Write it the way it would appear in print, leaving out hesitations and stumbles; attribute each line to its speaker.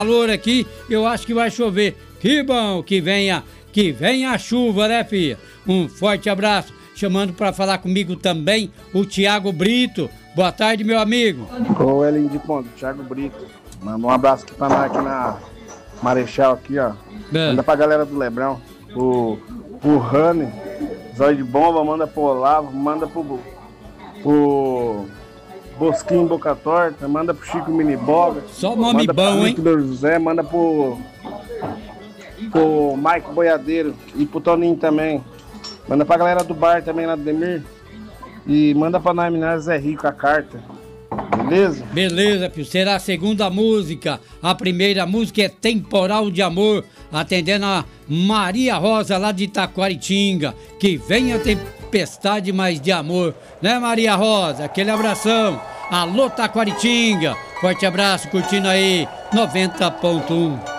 Speaker 1: calor aqui, eu acho que vai chover. Que bom que venha a chuva, né, filha? Um forte abraço. Chamando para falar comigo também o Tiago Brito. Boa tarde, meu amigo.
Speaker 2: Ô, Elinho de Ponto, Thiago Brito. Manda um abraço aqui pra nós, aqui na Marechal, aqui, ó. Manda pra galera do Lebrão. O Rani, Zóio de Bomba, manda pro Olavo, manda pro Bosquinho Boca Torta, manda pro Chico Miniboga.
Speaker 1: Só nome
Speaker 2: manda
Speaker 1: bom,
Speaker 2: pro
Speaker 1: hein?
Speaker 2: Victor José, manda pro Mike Boiadeiro e pro Toninho também. Manda pra galera do bar também lá do Demir. E manda pra nós, Minas Zé Rico, a carta. Beleza?
Speaker 1: Beleza, filho. Será a segunda música. A primeira música é Temporal de Amor, atendendo a Maria Rosa lá de Itaquaritinga. Que venha tempestade, mas de amor. Né, Maria Rosa? Aquele abração. Alô, Taquaritinga. Forte abraço, curtindo aí 90.1.